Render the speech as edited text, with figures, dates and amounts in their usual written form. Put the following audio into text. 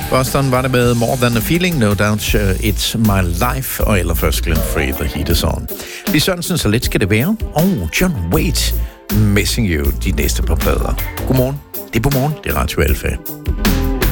Boston var det med More Than a Feeling, No Doubt, It's My Life, og allerførst Glenn Frey, The Heat Is On. Lis Sørensen, så lidt skal det være, og John Waite, Missing You, de næste par plader. Godmorgen, det er på morgen, det er Radio Alfa.